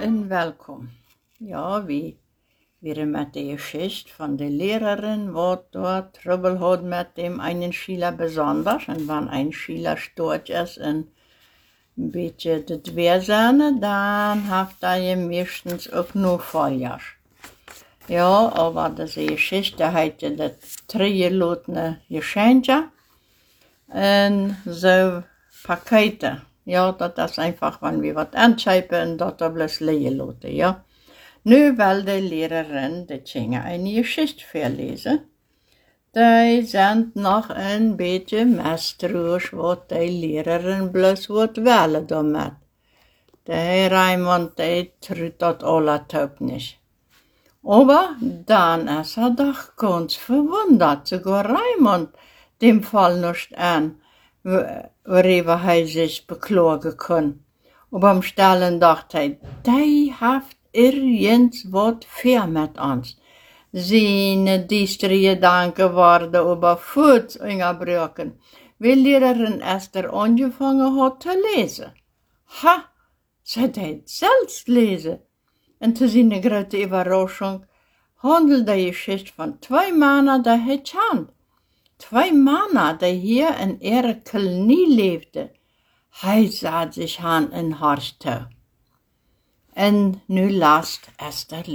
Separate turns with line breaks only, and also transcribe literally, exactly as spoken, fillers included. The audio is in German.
en welkom. Ja, wie weer met de Geschichte von der Lehrerin, wat dort Trouble hat mit dem einen Schüler besonders. Und wenn ein Schüler stört ist und ein bisschen das Wehrsehne, dann hat er meistens auch nur Volljas. Ja, aber diese Geschichte hat das drei Geschenke und so Pakete. Ja, das ist einfach, wenn wir was anschreiben, dass er bloß leer lassen, ja. Nu will die Lehrerin die Kinder eine Geschichte vorlesen. Die sind noch ein bisschen misstrauisch, was die Lehrerin bloß wird wählen damit. Der Raimund, der traut das allertaub nicht. Aber dann ist er doch ganz verwundert, sogar Raimund dem Fall nicht an, worüber er sich beklagen kann. Und beim Stellen dachte er, die hat irgendwas fair mit uns. Seine düstere Gedanken waren aber kurz unterbrochen, weil Lehrerin Esther angefangen hat zu lesen. Ha, sie hat selbst lesen. Und zu seiner großen Überraschung handelt die Geschichte von zwei Männern, die hat Hand. Zwei Männer, die hier in ihrer Kolonie lebten. Hij sah sich an in Harstau. Und nu last Esther